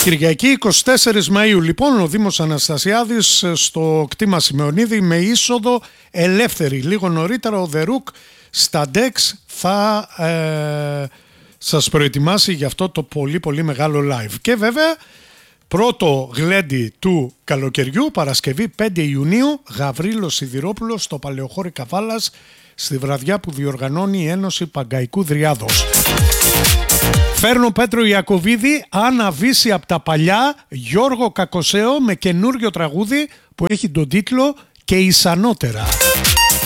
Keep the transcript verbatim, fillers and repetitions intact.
Κυριακή εικοστή τέταρτη Μαΐου λοιπόν ο Δήμος Αναστασιάδης στο κτήμα Σημεωνίδη με είσοδο ελεύθερη. Λίγο νωρίτερα ο The Rook στα Ντεξ θα ε, σας προετοιμάσει για αυτό το πολύ πολύ μεγάλο live. Και βέβαια πρώτο γλέντι του καλοκαιριού, Παρασκευή πέντε Ιουνίου, Γαβρίλος Σιδηρόπουλος στο Παλαιοχώρι Καβάλας, στη βραδιά που διοργανώνει η Ένωση Παγκαϊκού Δριάδος. Φέρνω Πέτρο Ιακωβίδη, Άννα Βύση από τα παλιά, Γιώργο Κακοσέο με καινούριο τραγούδι που έχει τον τίτλο «Και Ισανότερα».